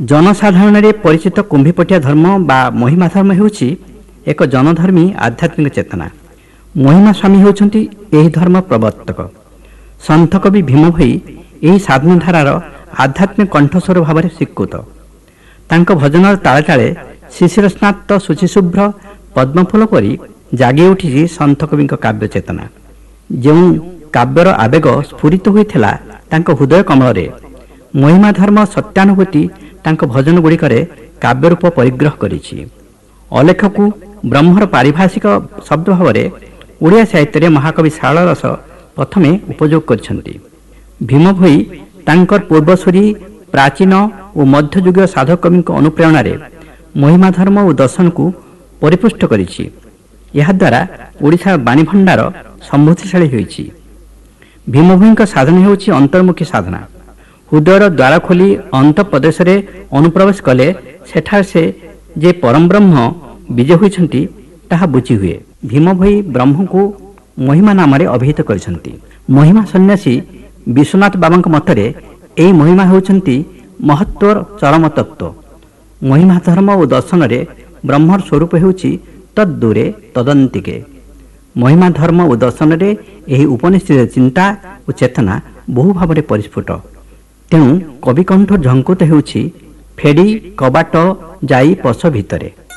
जनसाधारण परिचित कुंभीपटिया धर्म बा महिमा धर्म होउछि एक जनधर्मी आध्यात्मिक चेतना। महिमा स्वामी होउछन्ति एही धर्म प्रवर्तक। संत कवि भीम भई एही साधनाधारार आध्यात्मिक कंठस्वर भाव में स्वीकृत। तांको भजन ताले ताले शिशिर स्नात शुचिशुभ्र पद्मफूल परी जागी उठी संत कवि काव्य चेतना। जो काव्यर आवेग स्फुरित होता तांको हृदय कमल रे महिमा धर्म सत्यानुभूति तांको भजन गुड़िकरे काव्य रूप परिग्रह करिछि। अलेख को ब्रह्मर पारिभाषिक शब्द भाव में ओडिया साहित्य महाकवि सारला रस प्रथमे उपयोग करिसेंति। भीम भोई तांकर पूर्वसूरी प्राचीन और मध्ययुगीय साधक कवि अनुप्रेरणा रे महिमा धर्म और दर्शन को परिपुष्ट करिछि। यह द्वारा ओडिशा बाणी भंडार समृद्धिशाली होइछि। भीमभोई साधना होउछि अंतर्मुखी साधना। हृदयर द्वार खोली अंत प्रदेश रे अनुप्रवेश कले सेठा से जे परम ब्रह्म विजय होइछन्ति ताहा बुझी हुए। भीमभोई ब्रह्म को महिमा नाम रे अभिहित करिसन्ति। महिमा सन्यासी विश्वनाथ बाबा मतरे एही महिमा होउछन्ति महत्वर चरम तत्व। महिमा धर्म और दर्शन रे ब्रह्मर स्वरूप होउछि तद्दूरे तदंतिके। महिमा धर्म और दर्शन रे एही उपनिषद चिंता और चेतना बहु भाव में परिस्फुट। तेणु कविकंठ झंकुत होउछि फेड़ी कबाट जाई पश भितरे।